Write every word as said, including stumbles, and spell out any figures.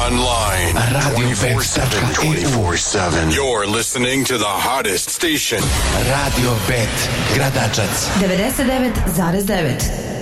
online. radio bet dot twenty-four seven. You're listening to the hottest station. Radio Bet, Gradačac. devedeset devet zarez devet.